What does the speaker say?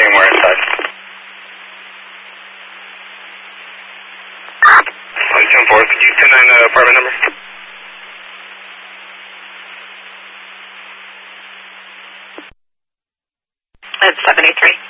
getting more inside. 174, could you 10-9 the apartment number? It's 73.